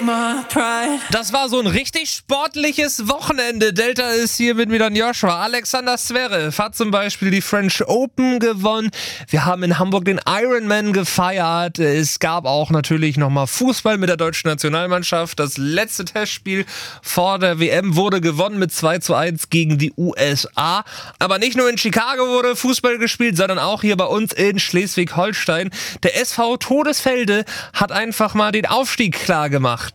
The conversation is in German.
Das war so ein richtig sportliches Wochenende. Delta ist hier mit Milan Joshua. Alexander Zverev hat zum Beispiel die French Open gewonnen. Wir haben in Hamburg den Ironman gefeiert. Es gab auch natürlich nochmal Fußball mit der deutschen Nationalmannschaft. Das letzte Testspiel vor der WM wurde gewonnen mit 2:1 gegen die USA. Aber nicht nur in Chicago wurde Fußball gespielt, sondern auch hier bei uns in Schleswig-Holstein. Der SV Todesfelde hat einfach mal den Aufstieg klar gemacht.